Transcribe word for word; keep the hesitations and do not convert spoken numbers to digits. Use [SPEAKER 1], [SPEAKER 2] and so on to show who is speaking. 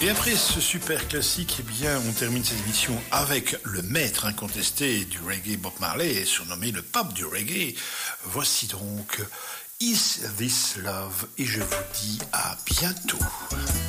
[SPEAKER 1] Et après ce super classique, eh bien, on termine cette émission avec le maître incontesté du reggae, Bob Marley, surnommé le pape du reggae. Voici donc Is This Love, et je vous dis à bientôt.